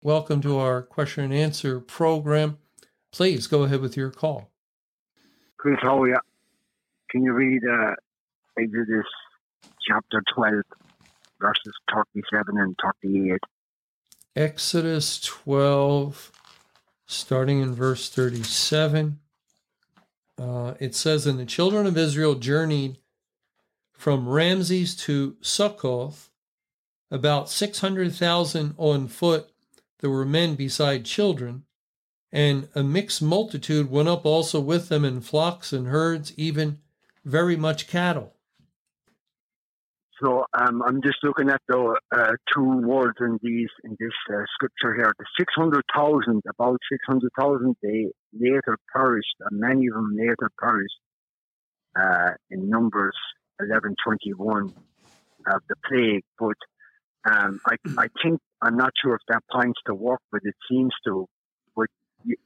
Welcome to our question and answer program. Please go ahead with your call. Chris, how are you? Can you read Exodus chapter 12, verses 37 and 38? Exodus 12, starting in verse 37. It says, "And the children of Israel journeyed from Ramses to Succoth, about 600,000 on foot. There were men beside children, and a mixed multitude went up also with them in flocks and herds, even very much cattle." So I'm just looking at the two words in this scripture here. The 600,000, about 600,000, they later perished, and many of them later perished in Numbers 11:21 of the plague. But I think, I'm not sure if that points to work, but it seems to.